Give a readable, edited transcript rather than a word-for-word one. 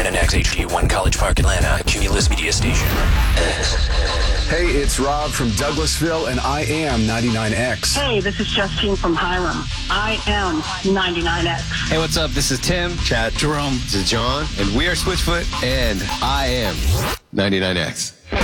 99X HD1 College Park, Atlanta. Cumulus Media Station. Hey, it's Rob from Douglasville, and I am 99X. Hey, this is Justine from Hiram. I am 99X. Hey, what's up? This is Tim. Chad. Jerome. This is John. And we are Switchfoot, and I am 99X.